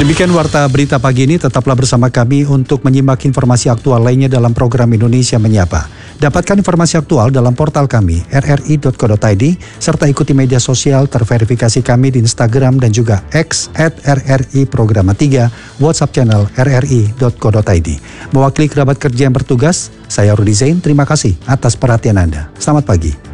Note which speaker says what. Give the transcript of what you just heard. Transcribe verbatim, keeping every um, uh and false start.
Speaker 1: Demikian Warta Berita Pagi ini, tetaplah bersama kami untuk menyimak informasi aktual lainnya dalam program Indonesia Menyapa. Dapatkan informasi aktual dalam portal kami r r i dot co dot i d serta ikuti media sosial terverifikasi kami di Instagram dan juga X at r r i programa tiga, WhatsApp channel r r i dot co dot i d. Mewakili kerabat kerja yang bertugas, saya Rudi Zain, terima kasih atas perhatian Anda. Selamat pagi.